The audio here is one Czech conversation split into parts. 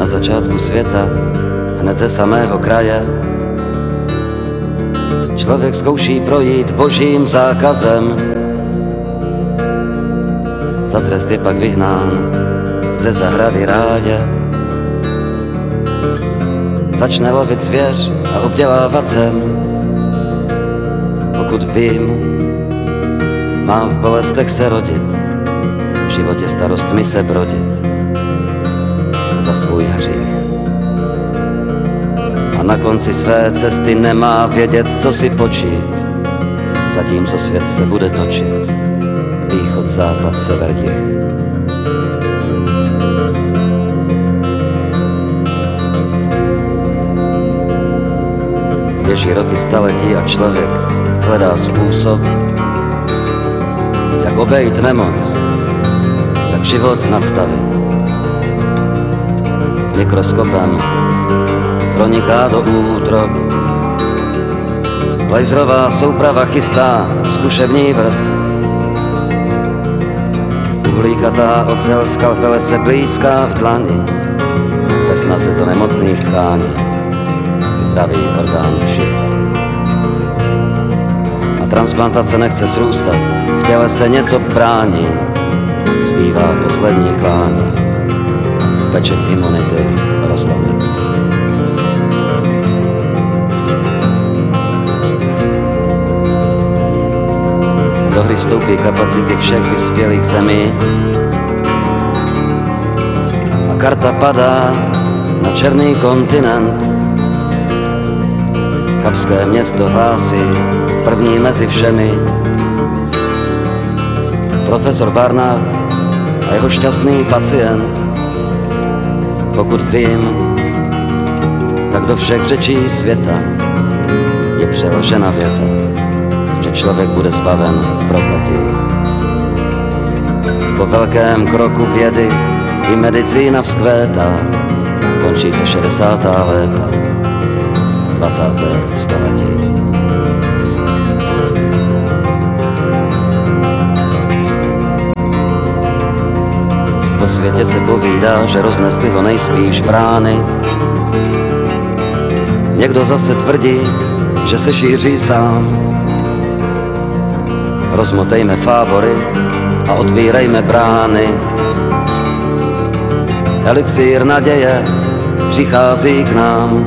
Na začátku světa, hned ze samého kraje, člověk zkouší projít božím zákazem. Za trest je pak vyhnán ze zahrady ráje. Začne lovit zvěř a obdělávat zem. Pokud vím, mám v bolestech se rodit, v životě starostmi se brodit za svůj hřích. A na konci své cesty nemá vědět, co si počít, zatímco svět se bude točit, východ, západ, sever, jih. Běží roky, staletí a člověk hledá způsob, jak obejít nemoc, jak život nadstavit. Mikroskopem proniká do útrob, laserová souprava chystá zkušební vrt. Uhlíkatá ocel skalpele se blízká v dlani, ve snaze do nemocných tkání zdravý orgán všit. A transplantace nechce srůstat, v těle se něco brání, zbývá poslední klání, pečeť imunity rozlomit. Do hry vstoupí kapacity všech vyspělých zemí a karta padá na černý kontinent. Kapské město hlásí první mezi všemi. Profesor Barnard a jeho šťastný pacient. Pokud vím, tak do všech řečí světa je přeložena věta, že člověk bude zbaven prokletí. Po velkém kroku vědy i medicína vzkvétá, končí se 60. léta 20. století. Po světě se povídá, že roznesli ho nejspíš vrány. Někdo zase tvrdí, že se šíří sám. Rozmotejme fábory a otvírejme brány. Elixír naděje přichází k nám.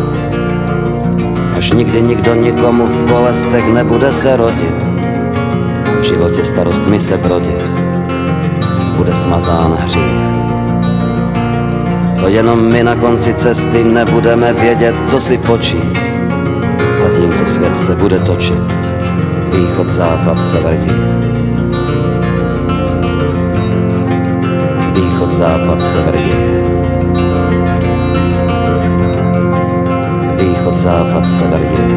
Až nikdy nikdo nikomu v bolestech nebude se rodit, v životě starostmi se brodit, bude smazán hřích. To jenom my na konci cesty nebudeme vědět, co si počít, zatímco svět se bude točit, východ, západ, sever, jih. Východ, západ, sever, jih. Východ, západ, sever, jih.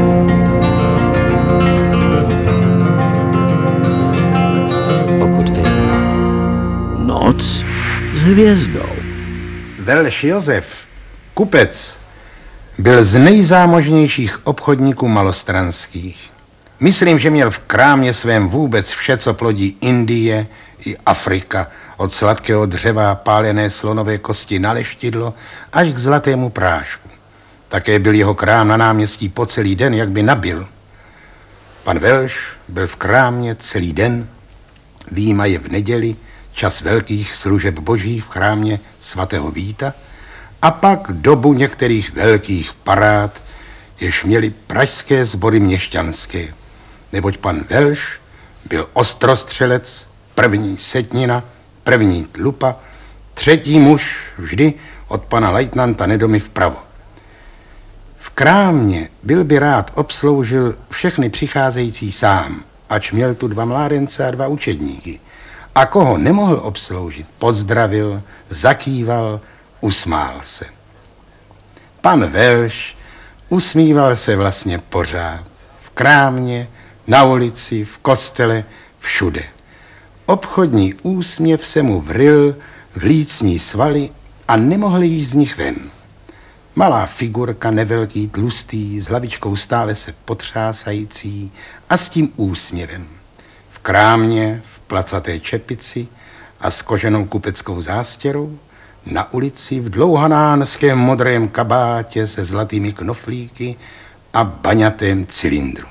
Pokud vím. Noc s hvězdou. Welš Josef, kupec, byl z nejzámožnějších obchodníků malostranských. Myslím, že měl v krámě svém vůbec vše, co plodí Indie i Afrika, od sladkého dřeva, pálené slonové kosti na leštidlo až k zlatému prášku. Také byl jeho krám na náměstí po celý den, jak by nabil. Pan Welš byl v krámě celý den, vyjímaje v neděli, čas velkých služeb božích v chrámě svatého Víta a pak dobu některých velkých parád, jež měli pražské sbory měšťanské, neboť pan Welš byl ostrostřelec, první setnina, první tlupa, třetí muž vždy od pana lejtnanta Nedomy vpravo. V krámě byl by rád obsloužil všechny přicházející sám, ač měl tu 2 mládence a 2 učedníky. A koho nemohl obsloužit, pozdravil, zakýval, usmál se. Pan Welš usmíval se vlastně pořád. V krámě, na ulici, v kostele, všude. Obchodní úsměv se mu vril v lícní svaly a nemohl jít z nich ven. Malá figurka, nevelký, tlustý, s hlavičkou stále se potřásající a s tím úsměvem. V krámě, v placaté čepici a s koženou kupeckou zástěrou, na ulici v dlouhanánském modrém kabátě se zlatými knoflíky a baňatém cylindru.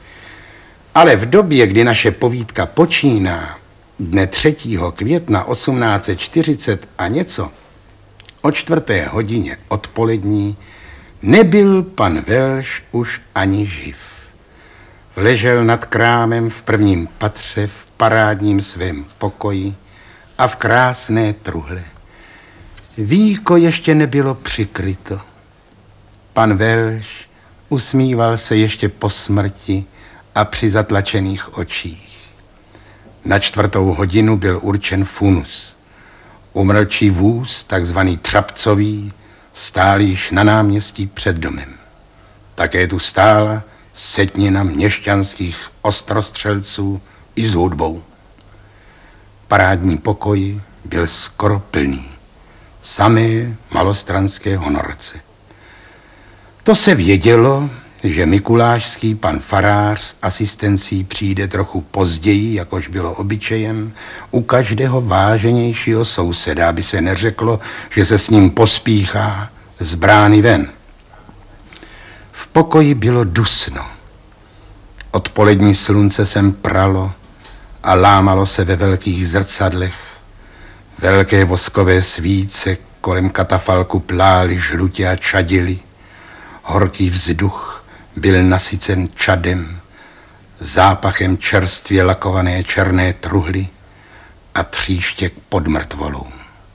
Ale v době, kdy naše povídka počíná, dne 3. května 1840 a něco, o 4. hodině odpolední, nebyl pan Welš už ani živ. Ležel nad krámem v prvním patře v parádním svém pokoji a v krásné truhle. Víko ještě nebylo přikryto. Pan Welš usmíval se ještě po smrti a při zatlačených očích. Na 4. hodinu byl určen funus. Umrlčí vůz, takzvaný Třapcový, stál již na náměstí před domem. Také tu stála setnina měšťanských ostrostřelců i s hudbou. Parádní pokoj byl skoro plný. Samé malostranské honorace. To se vědělo, že mikulášský pan farář s asistencí přijde trochu později, jakož bylo obyčejem, u každého váženějšího souseda, aby se neřeklo, že se s ním pospíchá z brány ven. V pokoji bylo dusno. Odpolední slunce sem pralo a lámalo se ve velkých zrcadlech. Velké voskové svíce kolem katafalku plály žlutě a čadily. Horký vzduch byl nasycen čadem, zápachem čerstvě lakované černé truhly a tříštěk pod mrtvolou.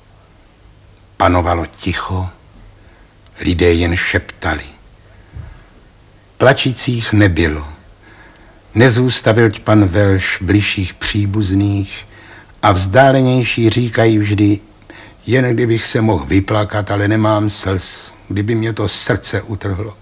Panovalo ticho, lidé jen šeptali. Plačících nebylo. Nezůstavil pan Welš bližších příbuzných a vzdálenější říkají vždy, jen kdybych se mohl vyplakat, ale nemám slz, kdyby mě to srdce utrhlo.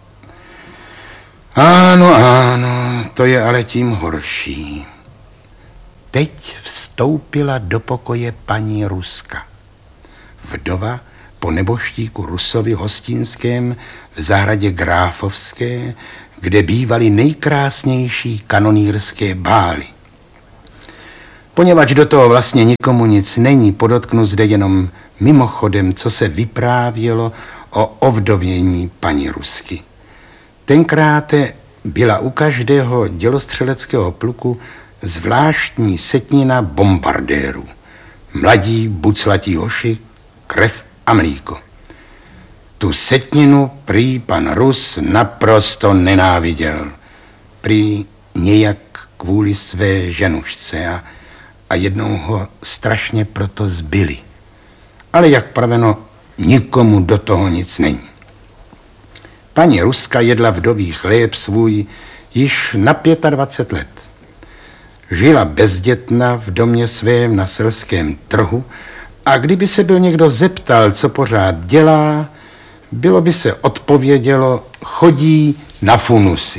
Ano, to je ale tím horší. Teď vstoupila do pokoje paní Ruska. Vdova po neboštíku Rusovi Hostinském v zahradě Gráfovské, kde bývaly nejkrásnější kanonýrské bály. Poněvadž do toho vlastně nikomu nic není, podotknu zde jenom mimochodem, co se vyprávělo o ovdovění paní Rusky. Tenkrát byla u každého dělostřeleckého pluku zvláštní setnina bombardérů. Mladí, buclatí hoši, krev a mlíko. Tu setninu prý pan Rus naprosto nenáviděl. Prý nějak kvůli své ženušce a jednou ho strašně proto zbili. Ale jak praveno, nikomu do toho nic není. Paní Ruska jedla vdový chléb svůj již na 25 let. Žila bezdětna v domě svém na selském trhu a kdyby se byl někdo zeptal, co pořád dělá, bylo by se odpovědělo, chodí na funusy.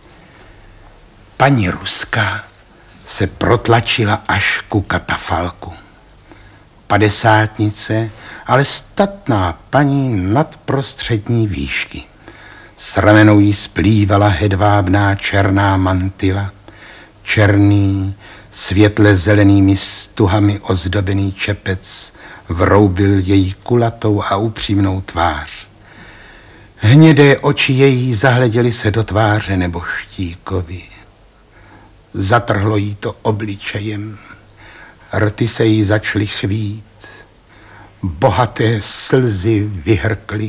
Paní Ruska se protlačila až ku katafalku. Padesátnice, ale statná paní nadprostřední výšky. S ramenou jí splývala hedvábná černá mantila, černý, světle zelenými stuhami ozdobený čepec vroubil její kulatou a upřímnou tvář. Hnědé oči její zahleděly se do tváře neboštíkovi. Zatrhlo jí to obličejem, rty se jí začaly chvít, bohaté slzy vyhrkly.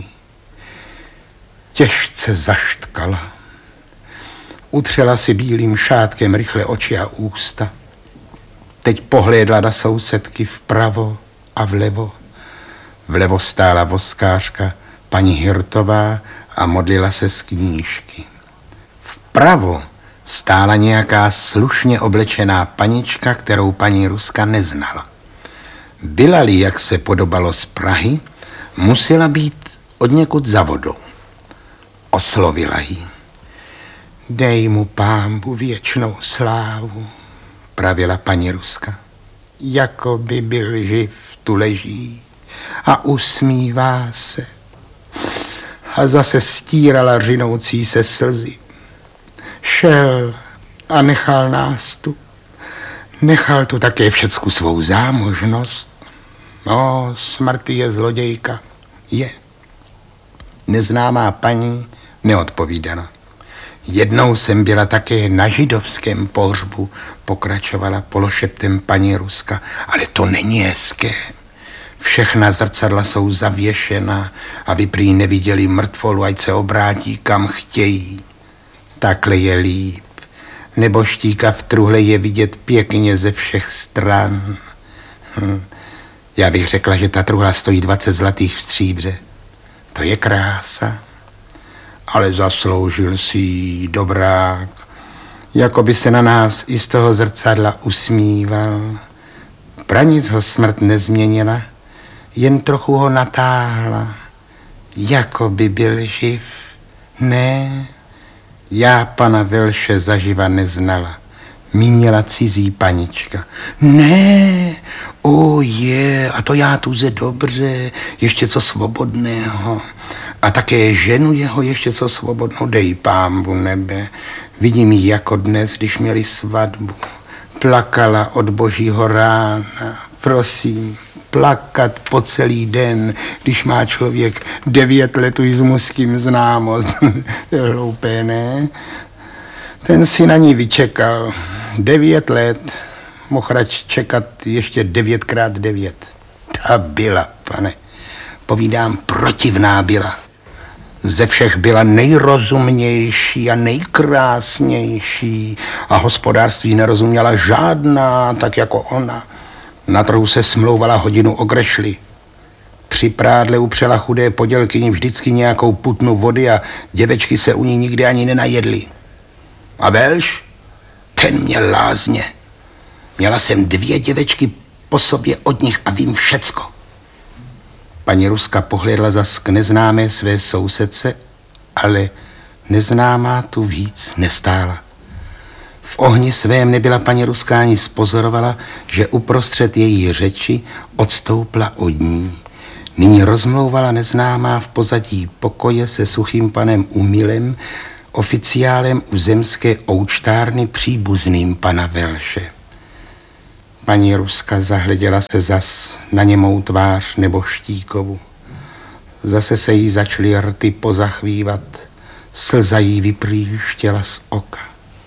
Těžce zaštkala. Utřela si bílým šátkem rychle oči a ústa. Teď pohlédla na sousedky vpravo a vlevo. Vlevo stála voskářka paní Hirtová a modlila se z knížky. Vpravo stála nějaká slušně oblečená panička, kterou paní Ruska neznala. Byla-li, jak se podobalo z Prahy, musela být odněkud za vodou. Oslovila jí. Dej mu Pánbu věčnou slávu, pravila paní Ruska. Jako by byl živ, tu leží a usmívá se. A zase stírala řinoucí se slzy. Šel a nechal nás tu. Nechal tu také všecku svou zámožnost. No, smrt je zlodějka. Je. Neznámá paní neodpovídala. Jednou jsem byla také na židovském pohřbu, pokračovala pološeptem paní Ruska, ale to není hezké. Všechna zrcadla jsou zavěšena, aby prý neviděli mrtvolu, ať se obrátí kam chtějí. Takhle je líp. Neboštíka v truhle je vidět pěkně ze všech stran. Já bych řekla, že ta truhla stojí 20 zlatých v stříbře. To je krása. Ale zasloužil si jí, dobrák. Jako by se na nás i z toho zrcadla usmíval. Pranic ho smrt nezměnila, jen trochu ho natáhla. Jako by byl živ. Ne, já pana Velše zaživa neznala. Mínila cizí panička. Ne, a to já tuze dobře, ještě co svobodného. A také ženu jeho ještě co svobodnou, dej pámbu nebe. Vidím ji jako dnes, když měli svatbu. Plakala od božího rána. Prosím, plakat po celý den, když má člověk 9 let už s mužským známost. To je hloupé, ne? Ten si na ní vyčekal 9 let. Mohl radši čekat ještě 9x9. Ta byla, pane. Povídám, protivná byla. Ze všech byla nejrozumnější a nejkrásnější a hospodářství nerozuměla žádná, tak jako ona. Na trhu se smlouvala hodinu o grešli. Při prádle upřela chudé podělkyni vždycky nějakou putnu vody a děvečky se u ní nikdy ani nenajedly. A Velš? Ten měl lázně. Měla jsem 2 děvečky po sobě od nich a vím všecko. Paní Ruska pohlédla zas k neznámé své sousedce, ale neznámá tu víc nestála. V ohni svém nebyla paní Ruska ani spozorovala, že uprostřed její řeči odstoupla od ní. Nyní rozmlouvala neznámá v pozadí pokoje se suchým panem Umilem, oficiálem u zemské oučtárny příbuzným pana Velše. Paní Ruska zahleděla se zas na němou tvář neboštíkovu. Zase se jí začaly rty pozachvívat, slza jí vyprýštěla z oka.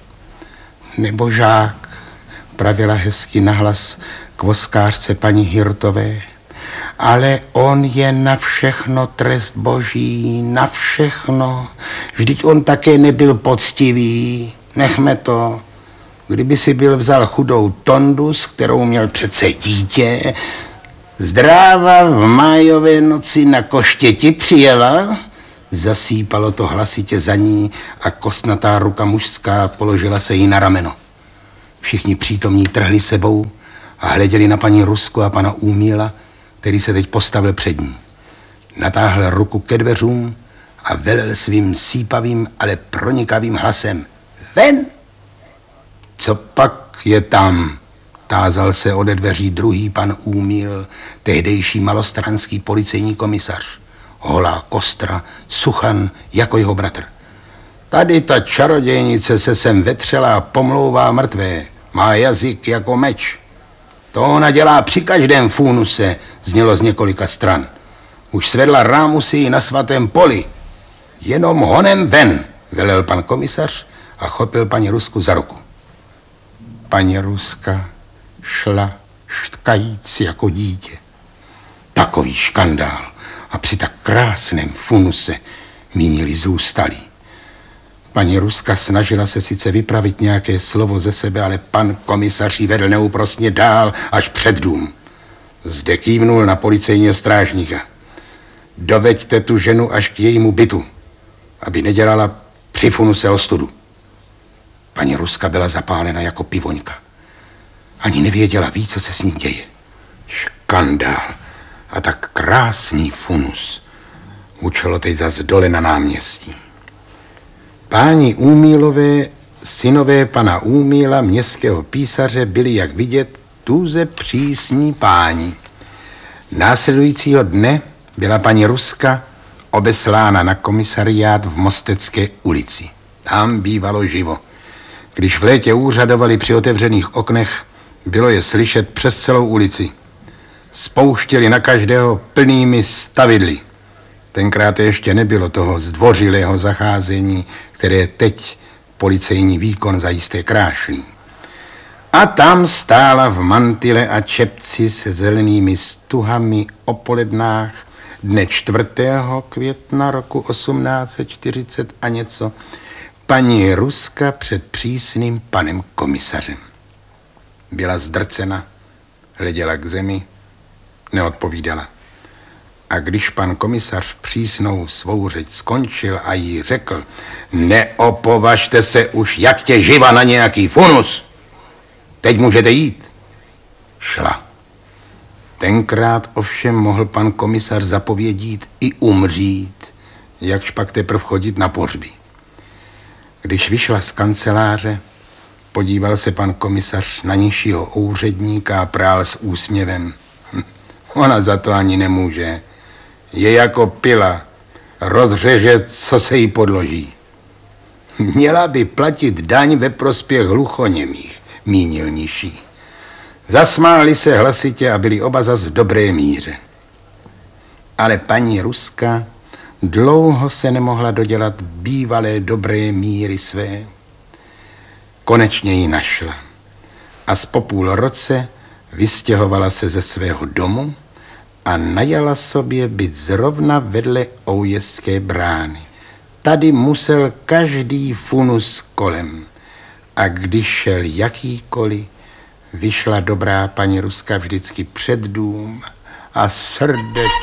Nebožák, pravila hezky nahlas k voskářce paní Hirtové, ale on je na všechno trest boží, na všechno. Vždyť on také nebyl poctivý, nechme to. Kdyby si byl vzal chudou Tondu, s kterou měl přece dítě, zdráva v májové noci na koštěti přijela, zasýpalo to hlasitě za ní a kostnatá ruka mužská položila se jí na rameno. Všichni přítomní trhli sebou a hleděli na paní Rusku a pana Umila, který se teď postavil před ní. Natáhl ruku ke dveřům a velel svým sípavým, ale pronikavým hlasem: ven! Co pak je tam? Tázal se ode dveří druhý pan Úmil, tehdejší malostranský policejní komisař. Holá kostra, suchan jako jeho bratr. Tady ta čarodějnice se sem vetřela a pomlouvá mrtvé. Má jazyk jako meč. To ona dělá při každém fúnuse, znělo z několika stran. Už svedla rámusy na svatém poli. Jenom honem ven, velel pan komisař a chopil paní Rusku za ruku. Paní Ruska šla štkajíc jako dítě. Takový škandál a při tak krásném funuse mínili zůstalí. Paní Ruska snažila se sice vypravit nějaké slovo ze sebe, ale pan komisař jí vedl neúprosně dál až před dům. Zde kývnul na policejního strážníka. Doveďte tu ženu až k jejímu bytu, aby nedělala při funuse ostudu. Paní Ruska byla zapálena jako pivoňka. Ani nevěděla, ví, co se s ní děje. Škandál a tak krásný funus. Učilo teď zas dole na náměstí. Páni Úmilové, synové pana Úmila, městského písaře, byli, jak vidět, tuze přísní páni. Následujícího dne byla paní Ruska obeslána na komisariát v Mostecké ulici. Tam bývalo živo. Když v létě úřadovali při otevřených oknech, bylo je slyšet přes celou ulici. spouštěli na každého plnými stavidly. Tenkrát ještě nebylo toho zdvořilého zacházení, které teď policejní výkon zajisté krášlí. A tam stála v mantile a čepci se zelenými stuhami o polednách dne 4. května roku 1840 a něco paní Ruska před přísným panem komisařem. Byla zdrcena, hleděla k zemi, neodpovídala. A když pan komisař přísnou svou řeč skončil a jí řekl: neopovažte se už, jak tě živa na nějaký funus. Teď můžete jít. Šla. Tenkrát ovšem mohl pan komisař zapovědít i umřít, jakž pak teprv chodit na pohřby. Když vyšla z kanceláře, podíval se pan komisař na nižšího úředníka a prál s úsměvem. Ona za to ani nemůže. Je jako pila, rozřeže, co se jí podloží. Měla by platit daň ve prospěch hluchoněmých, mínil nižší. Zasmáli se hlasitě a byli oba zas v dobré míře. Ale paní Ruska dlouho se nemohla dodělat bývalé dobré míry své. Konečně ji našla a po půl roce vystěhovala se ze svého domu a najala sobě byt zrovna vedle Oujezské brány. Tady musel každý funus kolem a když šel jakýkoliv, vyšla dobrá paní Ruska vždycky před dům a srdečně